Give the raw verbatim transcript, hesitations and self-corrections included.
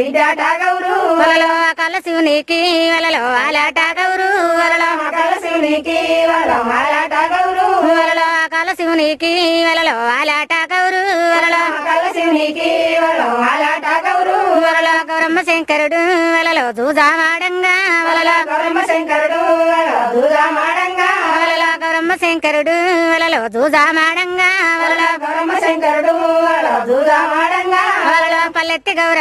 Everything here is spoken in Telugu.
వలలో కళ్ళ శివునికి వలలో ఆలాట గౌరు వలలో కళ్ళ శివునికి వలలో ఆలాట గౌరు వలలో కళ్ళ శివునికి వలలో ఆలాట గౌరు వలలో కళ్ళ శివునికి వలలో ఆలాట గౌరు వలలో గౌరమ్మ శంకరుడు వలలో దూజామాడంగా వలలో గౌరమ్మ శంకరుడు వలలో దూజామాడంగా వలలో గౌరమ్మ శంకరుడు వలలో దూజామాడంగా వలలో గౌరమ్మ శంకరుడు వలలో దూజామాడంగా వలలో పల్లెత్తి గౌర